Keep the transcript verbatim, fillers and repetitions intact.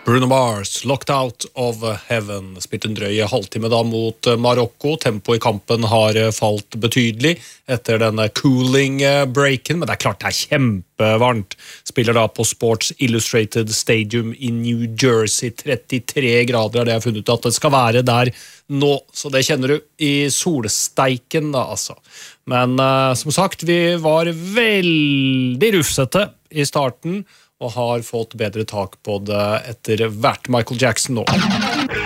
Bruno Mars, Locked Out of Heaven, spilt en drøy halvtime da mot Marokko. Tempo i kampen har falt betydelig etter denne cooling breaken, men det er klart det er kjempevarmt. Spiller da på Sports Illustrated Stadium i New Jersey, trettitre grader er det jeg har funnet ut at det skal være der nå, så det kjenner du i solsteiken da, altså. Men uh, som sagt, vi var veldig rufsete i starten, og har fått bedre tak på det etter hvert. Michael Jackson nå.